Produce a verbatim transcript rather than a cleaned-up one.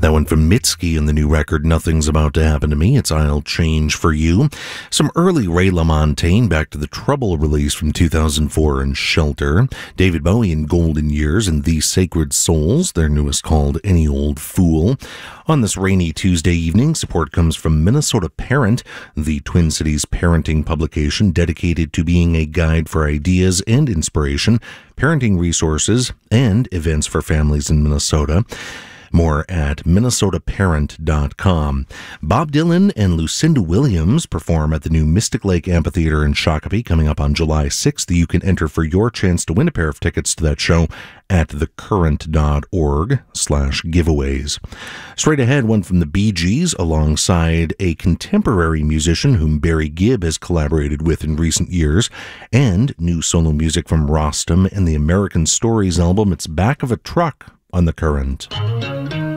That one from Mitski and the new record, Nothing's About to Happen to Me. It's I'll Change for You. Some early Ray LaMontagne, Back to the Trouble release from two thousand four and Shelter. David Bowie in Golden Years and The Sacred Souls, their newest called Any Old Fool. On this rainy Tuesday evening, support comes from Minnesota Parent, the Twin Cities parenting publication dedicated to being a guide for ideas and inspiration, parenting resources, and events for families in Minnesota. More at minnesota parent dot com. Bob Dylan and Lucinda Williams perform at the new Mystic Lake Amphitheater in Shakopee coming up on July sixth. You can enter for your chance to win a pair of tickets to that show at thecurrent.org slash giveaways. Straight ahead, one from the Bee Gees alongside a contemporary musician whom Barry Gibb has collaborated with in recent years, and new solo music from Rostam and the American Stories album, It's Back of a Truck, on The Current.